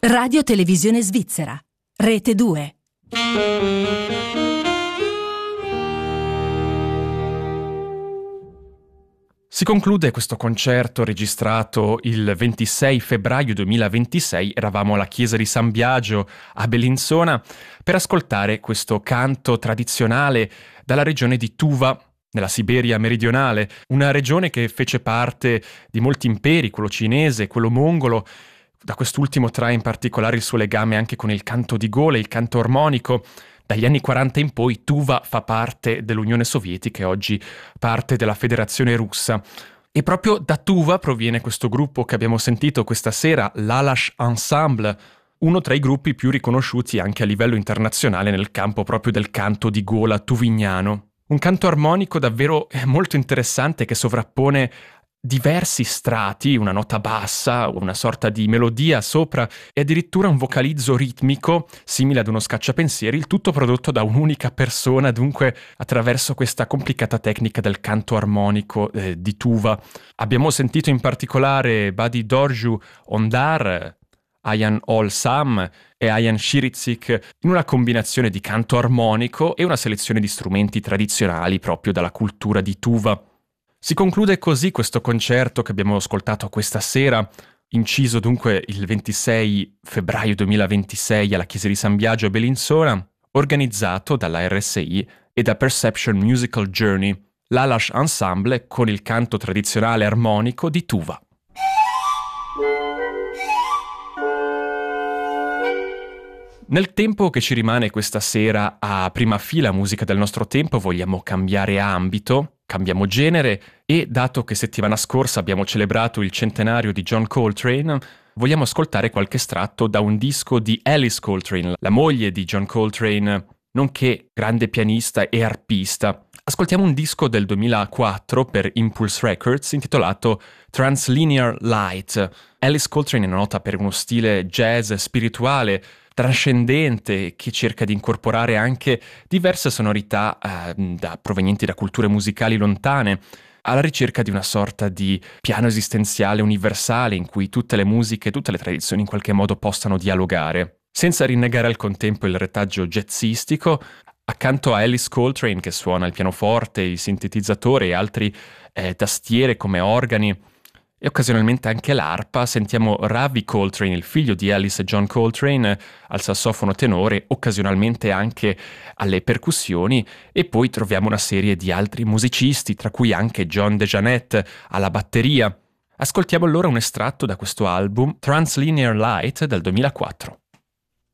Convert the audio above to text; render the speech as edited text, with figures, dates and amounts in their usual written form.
Radio Televisione Svizzera, Rete 2. Si conclude questo concerto registrato il 26 febbraio 2026, eravamo alla chiesa di San Biagio a Bellinzona per ascoltare questo canto tradizionale dalla regione di Tuva, nella Siberia meridionale, una regione che fece parte di molti imperi, quello cinese, quello mongolo. Da quest'ultimo trae in particolare il suo legame anche con il canto di gola, il canto armonico. Dagli anni 40 in poi Tuva fa parte dell'Unione Sovietica e oggi parte della Federazione Russa. E proprio da Tuva proviene questo gruppo che abbiamo sentito questa sera, l'Alash Ensemble, uno tra i gruppi più riconosciuti anche a livello internazionale nel campo proprio del canto di gola tuvignano. Un canto armonico davvero molto interessante che sovrappone diversi strati, una nota bassa, una sorta di melodia sopra e addirittura un vocalizzo ritmico simile ad uno scacciapensieri, il tutto prodotto da un'unica persona, dunque attraverso questa complicata tecnica del canto armonico di Tuva. Abbiamo sentito in particolare Badi Dorju Ondar, Ayan Ol Sam e Ayan Shiritzik in una combinazione di canto armonico e una selezione di strumenti tradizionali proprio dalla cultura di Tuva. Si conclude così questo concerto che abbiamo ascoltato questa sera, inciso dunque il 26 febbraio 2026 alla chiesa di San Biagio a Bellinzona, organizzato dalla RSI e da Perception Musical Journey, l'Alash Ensemble con il canto tradizionale armonico di Tuva. Nel tempo che ci rimane questa sera a prima fila musica del nostro tempo vogliamo cambiare ambito, cambiamo genere e dato che settimana scorsa abbiamo celebrato il centenario di John Coltrane, vogliamo ascoltare qualche estratto da un disco di Alice Coltrane, la moglie di John Coltrane, nonché grande pianista e arpista. Ascoltiamo un disco del 2004 per Impulse Records intitolato Translinear Light. Alice Coltrane è nota per uno stile jazz spirituale, trascendente, che cerca di incorporare anche diverse sonorità provenienti da culture musicali lontane, alla ricerca di una sorta di piano esistenziale universale in cui tutte le musiche, tutte le tradizioni in qualche modo possano dialogare. Senza rinnegare al contempo il retaggio jazzistico, accanto a Alice Coltrane che suona il pianoforte, il sintetizzatore e altri tastiere come organi, e occasionalmente anche l'arpa, sentiamo Ravi Coltrane, il figlio di Alice e John Coltrane, al sassofono tenore, occasionalmente anche alle percussioni, e poi troviamo una serie di altri musicisti, tra cui anche John DeJohnette alla batteria. Ascoltiamo allora un estratto da questo album Translinear Light del 2004.